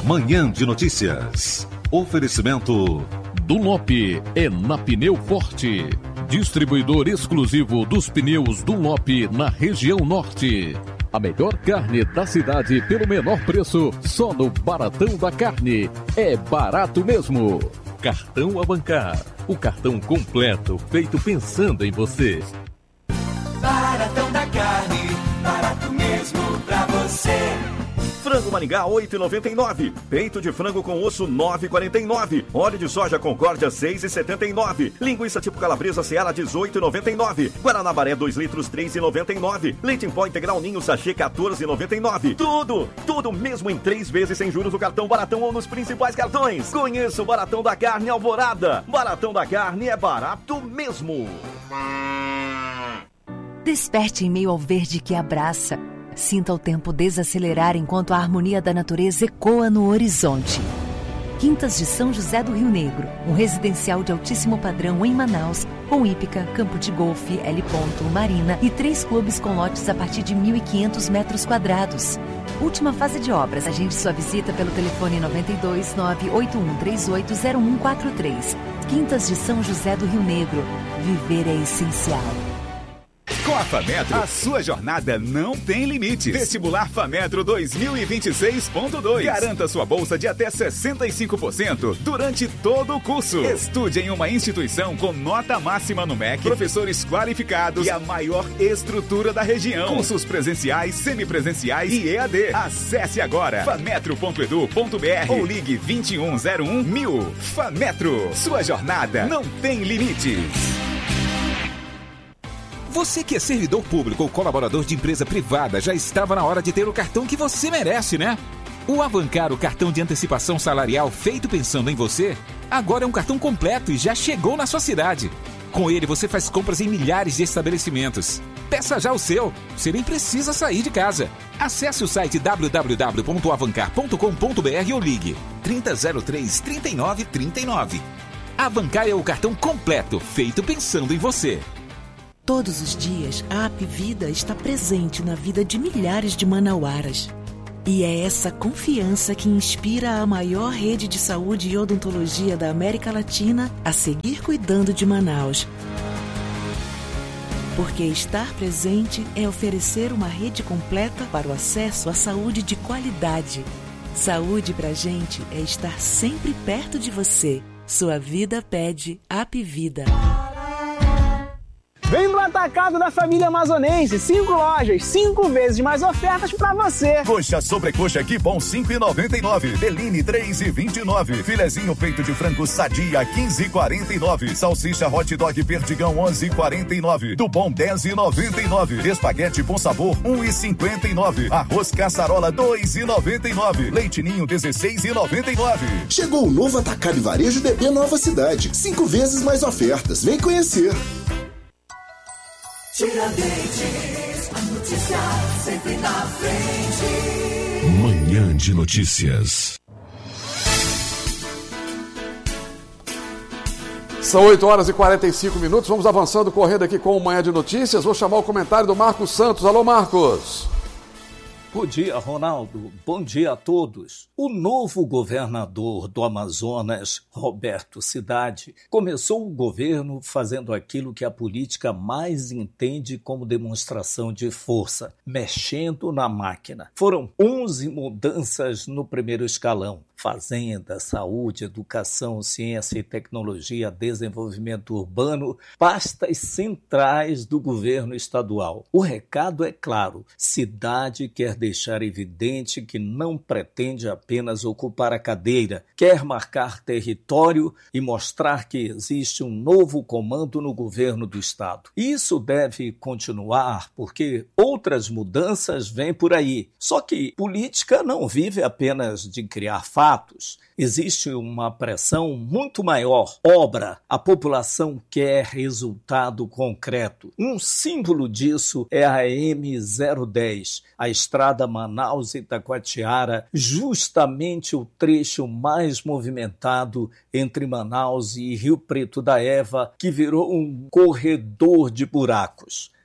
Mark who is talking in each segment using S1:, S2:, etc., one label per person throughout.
S1: Manhã de Notícias. Oferecimento
S2: Dunlop é na Pneu Forte. Distribuidor exclusivo dos pneus Dunlop na região norte. A melhor carne da cidade pelo menor preço, só no Baratão da Carne. É barato mesmo. Cartão Avancar, o cartão completo feito pensando em você.
S3: Baratão da Carne, barato mesmo pra você. Frango Maringá 8,99. Peito de frango com osso 9,49. Óleo de soja Concórdia 6,79. Linguiça tipo calabresa Seara 18,99. Guaranabaré 2 litros 3,99. Leite em pó integral Ninho sachê 14,99. Tudo mesmo em 3 vezes sem juros no cartão Baratão ou nos principais cartões. Conheça o Baratão da Carne Alvorada. Baratão da Carne é barato mesmo.
S4: Desperte em meio ao verde que abraça. Sinta o tempo desacelerar enquanto a harmonia da natureza ecoa no horizonte. Quintas de São José do Rio Negro, um residencial de altíssimo padrão em Manaus, com hípica, campo de golfe, L-ponto, marina e 3 clubes com lotes a partir de 1.500 metros quadrados. Última fase de obras. Agende sua visita pelo telefone 92 981380143. Quintas de São José do Rio Negro. Viver é essencial.
S5: Com a Fametro, a sua jornada não tem limites. Vestibular Fametro 2026.2. Garanta sua bolsa de até 65% durante todo o curso. Estude em uma instituição com nota máxima no MEC, professores qualificados e a maior estrutura da região. Cursos presenciais, semipresenciais e EAD. Acesse agora fametro.edu.br ou ligue 2101.000. Fametro, sua jornada não tem limites.
S6: Você que é servidor público ou colaborador de empresa privada, já estava na hora de ter o cartão que você merece, né? O Avancar, o cartão de antecipação salarial feito pensando em você, agora é um cartão completo e já chegou na sua cidade. Com ele você faz compras em milhares de estabelecimentos. Peça já o seu, você nem precisa sair de casa. Acesse o site www.avancar.com.br ou ligue 3003 3939. Avancar é o cartão completo feito pensando em você.
S7: Todos os dias, a Apvida está presente na vida de milhares de manauaras. E é essa confiança que inspira a maior rede de saúde e odontologia da América Latina a seguir cuidando de Manaus. Porque estar presente é oferecer uma rede completa para o acesso à saúde de qualidade. Saúde pra gente é estar sempre perto de você. Sua vida pede Apvida.
S8: Vem no atacado da família amazonense, 5 lojas, 5 vezes mais ofertas pra você.
S9: Coxa sobrecoxa que bom 5,99. Deline 3,29. Filezinho peito de frango sadia 15,49. Salsicha hot dog perdigão 11,49. Do bom 10,99. Espaguete bom sabor 1,59. Arroz caçarola 2,99. Leite ninho 16,99.
S10: Chegou o novo atacado e varejo DB Nova Cidade. 5 vezes mais ofertas. Vem conhecer.
S3: Tiradentes, a notícia sempre na frente.
S1: Manhã de Notícias.
S11: São 8h45. Vamos avançando, correndo aqui com o Manhã de Notícias. Vou chamar o comentário do Marcos Santos. Alô, Marcos.
S12: Bom dia, Ronaldo. Bom dia a todos. O novo governador do Amazonas, Roberto Cidade, começou o governo fazendo aquilo que a política mais entende como demonstração de força, mexendo na máquina. Foram 11 mudanças no primeiro escalão. Fazenda, saúde, educação, ciência e tecnologia, desenvolvimento urbano, pastas centrais do governo estadual. O recado é claro: Cidade quer deixar evidente que não pretende apenas ocupar a cadeira, quer marcar território e mostrar que existe um novo comando no governo do estado. Isso deve continuar porque outras mudanças vêm por aí. Só que política não vive apenas de criar fatos. Existe uma pressão muito maior. Obra. A população quer resultado concreto. Um símbolo disso é a M010, a estrada Manaus-Itacoatiara, justamente o trecho mais movimentado entre Manaus e Rio Preto da Eva, que virou um corredor de buracos.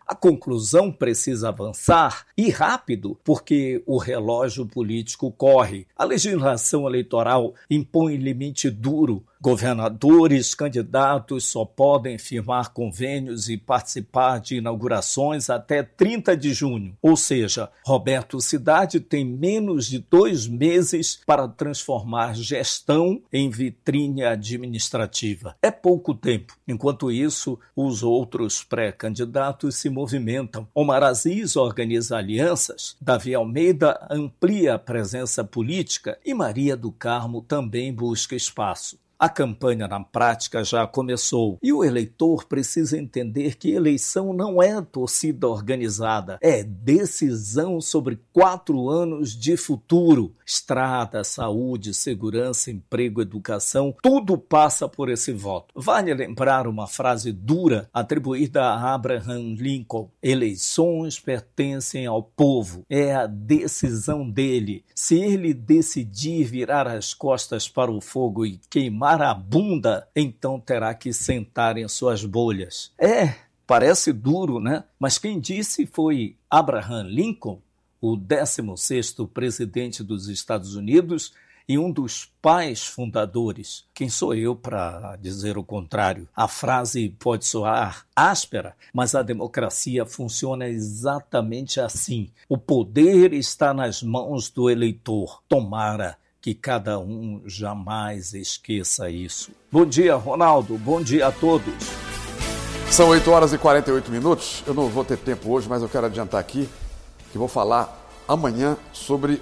S12: A conclusão precisa avançar e rápido, porque o relógio político corre. A legislação eleitoral impõe limite duro. Governadores, candidatos só podem firmar convênios e participar de inaugurações até 30 de junho. Ou seja, Roberto Cidade tem menos de 2 meses para transformar gestão em vitrine administrativa. É pouco tempo. Enquanto isso, os outros pré-candidatos se movimentam. Omar Aziz organiza alianças, Davi Almeida amplia a presença política e Maria do Carmo também busca espaço. A campanha na prática já começou e o eleitor precisa entender que eleição não é torcida organizada, é decisão sobre 4 anos de futuro. Estrada, saúde, segurança, emprego, educação, tudo passa por esse voto. Vale lembrar uma frase dura atribuída a Abraham Lincoln: eleições pertencem ao povo, é a decisão dele. Se ele decidir virar as costas para o fogo e queimar a bunda, então terá que sentar em suas bolhas. Parece duro, né? Mas quem disse foi Abraham Lincoln, o 16º presidente dos Estados Unidos e um dos pais fundadores. Quem sou eu para dizer o contrário? A frase pode soar áspera, mas a democracia funciona exatamente assim. O poder está nas mãos do eleitor. Tomara que cada um jamais esqueça isso. Bom dia, Ronaldo. Bom dia a todos.
S11: São 8h48. Eu não vou ter tempo hoje, mas eu quero adiantar aqui que vou falar amanhã sobre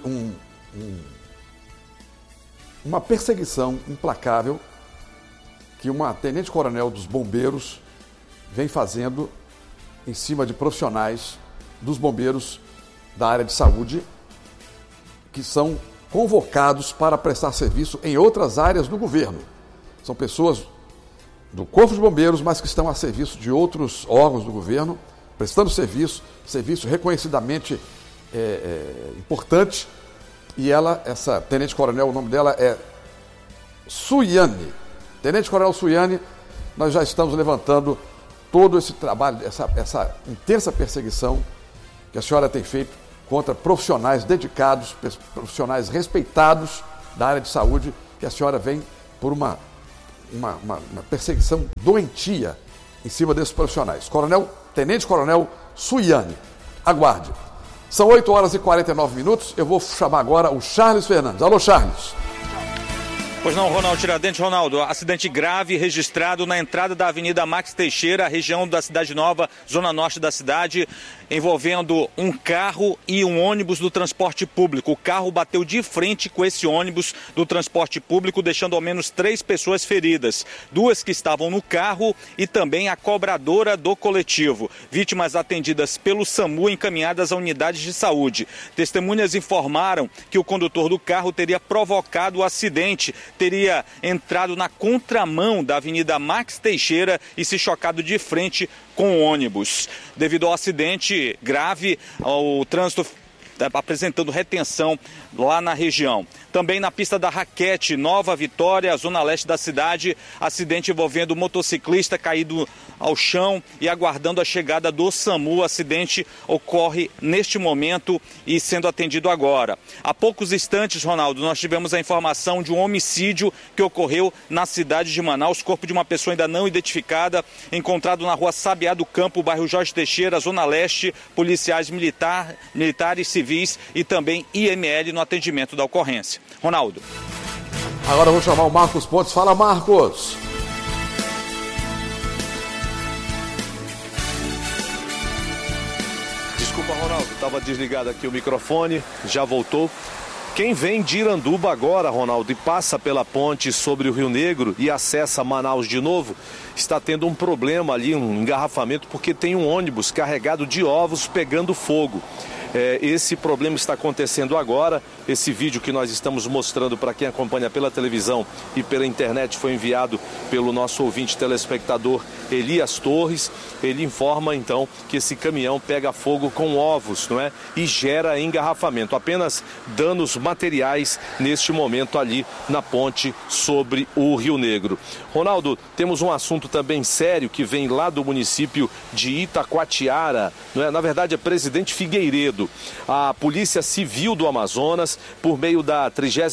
S11: uma perseguição implacável que uma tenente-coronel dos bombeiros vem fazendo em cima de profissionais dos bombeiros da área de saúde que são convocados para prestar serviço em outras áreas do governo. São pessoas do Corpo de Bombeiros, mas que estão a serviço de outros órgãos do governo, prestando serviço reconhecidamente importante. E ela, essa tenente-coronel, o nome dela é Suiane. Tenente-coronel Suiane, nós já estamos levantando todo esse trabalho, essa intensa perseguição que a senhora tem feito contra profissionais dedicados, profissionais respeitados da área de saúde, que a senhora vem por uma perseguição doentia em cima desses profissionais. Tenente-coronel Suiane, aguarde. São 8h49, eu vou chamar agora o Charles Fernandes. Alô, Charles.
S13: Pois não, Ronaldo Tiradentes. Ronaldo, acidente grave registrado na entrada da Avenida Max Teixeira, região da Cidade Nova, zona norte da cidade, envolvendo um carro e um ônibus do transporte público. O carro bateu de frente com esse ônibus do transporte público, deixando ao menos 3 pessoas feridas. 2 que estavam no carro e também a cobradora do coletivo. Vítimas atendidas pelo SAMU encaminhadas a unidades de saúde. Testemunhas informaram que o condutor do carro teria provocado o acidente, teria entrado na contramão da Avenida Max Teixeira e se chocado de frente com o ônibus. Devido ao acidente grave, o trânsito apresentando retenção lá na região. Também na pista da Raquete, Nova Vitória, zona leste da cidade, acidente envolvendo motociclista caído ao chão e aguardando a chegada do SAMU. O acidente ocorre neste momento e sendo atendido agora. Há poucos instantes, Ronaldo, nós tivemos a informação de um homicídio que ocorreu na cidade de Manaus. Corpo de uma pessoa ainda não identificada, encontrado na rua Sabiá do Campo, bairro Jorge Teixeira, zona leste. Policiais militares, civis e também IML no atendimento da ocorrência. Ronaldo.
S11: Agora eu vou chamar o Marcos Pontes. Fala, Marcos.
S14: Desculpa, Ronaldo, estava desligado aqui o microfone, já voltou. Quem vem de Iranduba agora, Ronaldo, e passa pela ponte sobre o Rio Negro e acessa Manaus de novo, está tendo um problema ali, um engarrafamento, porque tem um ônibus carregado de ovos pegando fogo. Esse problema está acontecendo agora. Esse vídeo que nós estamos mostrando para quem acompanha pela televisão e pela internet foi enviado pelo nosso ouvinte telespectador Elias Torres. Ele informa então que esse caminhão pega fogo com ovos, não é? E gera engarrafamento. Apenas danos materiais neste momento ali na ponte sobre o Rio Negro. Ronaldo, temos um assunto também sério que vem lá do município de Itacoatiara, não é? Na verdade é Presidente Figueiredo. A Polícia Civil do Amazonas, por meio da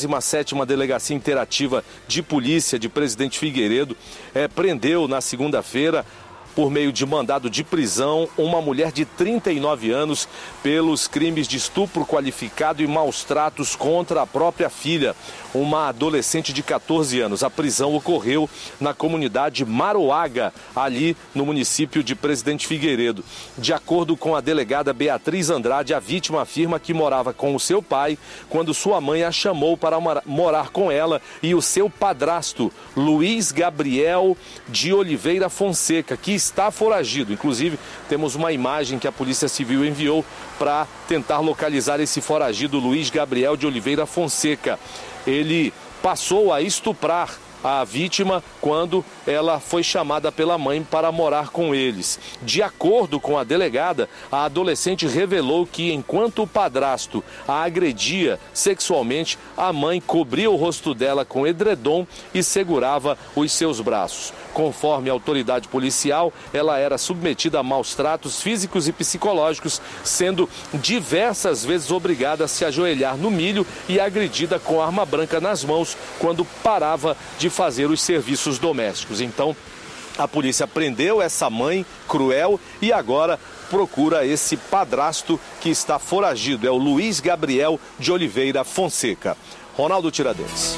S14: 37ª Delegacia Interativa de Polícia de Presidente Figueiredo, prendeu na segunda-feira, por meio de mandado de prisão, uma mulher de 39 anos pelos crimes de estupro qualificado e maus tratos contra a própria filha, uma adolescente de 14 anos. A prisão ocorreu na comunidade Maroaga, ali no município de Presidente Figueiredo. De acordo com a delegada Beatriz Andrade, a vítima afirma que morava com o seu pai quando sua mãe a chamou para morar com ela e o seu padrasto, Luiz Gabriel de Oliveira Fonseca, que está foragido. Inclusive, temos uma imagem que a Polícia Civil enviou para tentar localizar esse foragido, Luiz Gabriel de Oliveira Fonseca. Ele passou a estuprar a vítima quando ela foi chamada pela mãe para morar com eles. De acordo com a delegada, a adolescente revelou que enquanto o padrasto a agredia sexualmente, a mãe cobria o rosto dela com edredom e segurava os seus braços. Conforme a autoridade policial, ela era submetida a maus tratos físicos e psicológicos, sendo diversas vezes obrigada a se ajoelhar no milho e agredida com arma branca nas mãos quando parava de fazer os serviços domésticos. Então, a polícia prendeu essa mãe cruel e agora procura esse padrasto que está foragido. É o Luiz Gabriel de Oliveira Fonseca. Ronaldo Tiradentes.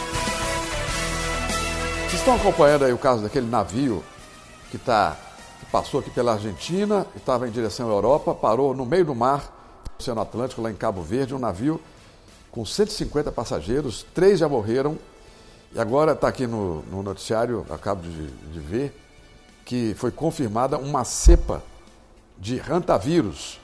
S11: Vocês estão acompanhando aí o caso daquele navio que passou aqui pela Argentina, estava em direção à Europa, parou no meio do mar, no Oceano Atlântico, lá em Cabo Verde, um navio com 150 passageiros, 3 já morreram, e agora está aqui no noticiário, acabo de ver, que foi confirmada uma cepa de hantavírus,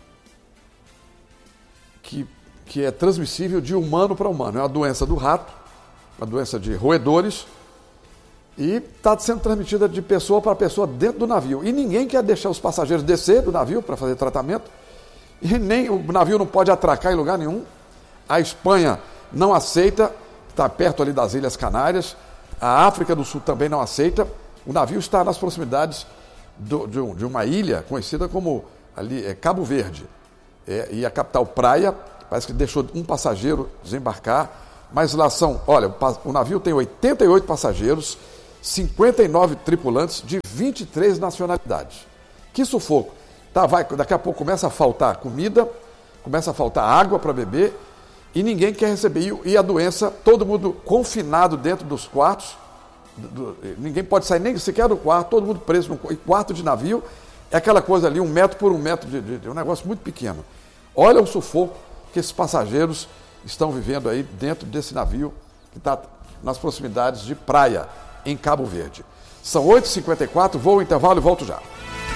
S11: que é transmissível de humano para humano. É uma doença do rato, uma doença de roedores, e está sendo transmitida de pessoa para pessoa dentro do navio. E ninguém quer deixar os passageiros descer do navio para fazer tratamento, e nem o navio não pode atracar em lugar nenhum. A Espanha não aceita, está perto ali das Ilhas Canárias, a África do Sul também não aceita. O navio está nas proximidades de uma ilha conhecida como ali, Cabo Verde, e a capital Praia. Parece que deixou um passageiro desembarcar, mas lá são, olha, o navio tem 88 passageiros, 59 tripulantes de 23 nacionalidades. Que sufoco. Daqui a pouco começa a faltar comida, começa a faltar água para beber, e ninguém quer receber. E a doença, todo mundo confinado dentro dos quartos, ninguém pode sair nem sequer do quarto, todo mundo preso no quarto de navio. É aquela coisa ali, 1 metro por 1 metro, de um negócio muito pequeno. Olha o sufoco que esses passageiros estão vivendo aí dentro desse navio que está nas proximidades de Praia, em Cabo Verde. São 8h54, vou ao intervalo e volto já.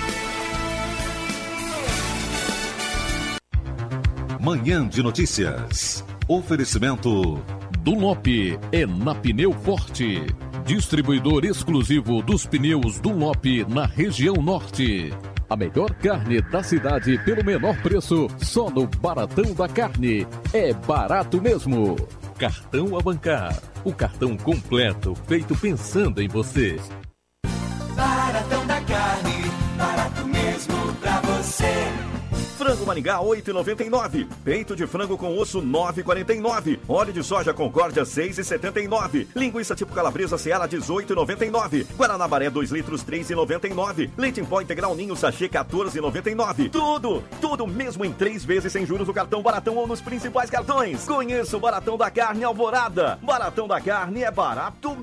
S1: Manhã de Notícias. Oferecimento
S2: Dunlop é na Pneu Forte. Distribuidor exclusivo dos pneus Dunlop na região norte. A melhor carne da cidade pelo menor preço, só no Baratão da Carne. É barato mesmo. Cartão Avancar, o cartão completo feito pensando em você.
S3: Baratão da Carne, barato mesmo pra você. Frango Maringá, 8,99. Peito de frango com osso, 9,49. Óleo de soja Concórdia, 6,79. Linguiça tipo calabresa Seara, 18,99. Guaranabaré, 2 litros, 3,99. Leite em pó integral Ninho Sachê, 14,99. Tudo mesmo em 3 vezes sem juros no cartão Baratão ou nos principais cartões. Conheça o Baratão da Carne Alvorada. Baratão da Carne é barato